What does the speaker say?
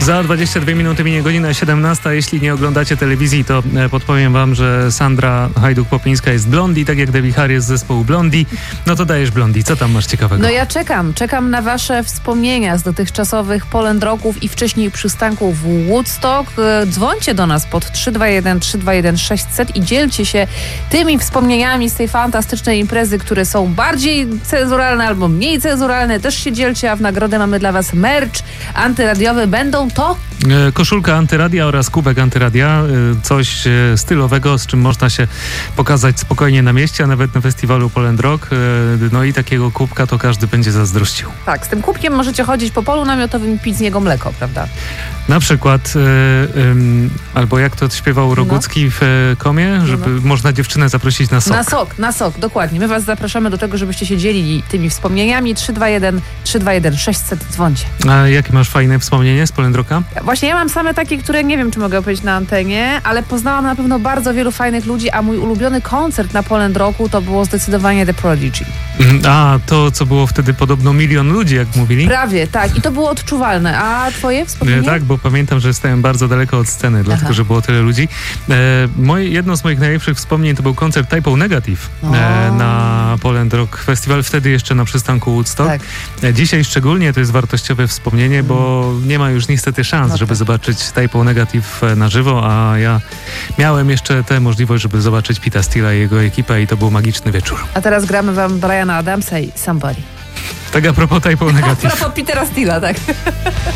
Za 22 minuty minie godzina 17. Jeśli nie oglądacie telewizji, to podpowiem wam, że Sandra Hajduk-Popińska jest Blondie, tak jak Debbie Harry z zespołu Blondie. No to dajesz Blondie. Co tam masz ciekawego? No ja czekam na wasze wspomnienia z dotychczasowych Poland Rocków i wcześniej przystanków w Woodstock. Dzwońcie do nas pod 321 600 i dzielcie się tymi wspomnieniami z tej fantastycznej imprezy, które są bardziej cenzuralne albo mniej cenzuralne. Też się dzielcie, a w nagrodę mamy dla was merch antyradiowy. Będą to koszulka Antyradia oraz kubek Antyradia. Coś stylowego, z czym można się pokazać spokojnie na mieście, a nawet na festiwalu Poland Rock. No i takiego kubka to każdy będzie zazdrościł. Tak, z tym kubkiem możecie chodzić po polu namiotowym i pić z niego mleko, prawda? Na przykład, albo jak to śpiewał Rogucki w Komie, żeby można dziewczynę zaprosić na sok. Na sok, dokładnie. My was zapraszamy do tego, żebyście się dzielili tymi wspomnieniami. 321 600, dzwońcie. A jakie masz fajne wspomnienie z Poland Rocka? Właśnie ja mam same takie, które nie wiem, czy mogę opowiedzieć na antenie, ale poznałam na pewno bardzo wielu fajnych ludzi, a mój ulubiony koncert na Poland Rocku to było zdecydowanie The Prodigy. A, to co było wtedy podobno 1 000 000 ludzi, jak mówili? Prawie, tak. I to było odczuwalne. A twoje wspomnienie? Tak, bo pamiętam, że stałem bardzo daleko od sceny, dlatego, że było tyle ludzi. Jedno z moich najlepszych wspomnień to był koncert Type O Negative na Poland Rock Festival, wtedy jeszcze na przystanku Woodstock. Tak. Dzisiaj szczególnie to jest wartościowe wspomnienie, bo nie ma już niestety szans, żeby zobaczyć Type O Negative na żywo, a ja miałem jeszcze tę możliwość, żeby zobaczyć Peta Steela i jego ekipę i to był magiczny wieczór. A teraz gramy wam Briana Adamsa i Somebody. Tak a propos Type O Negative. A propos Petera Steela, tak.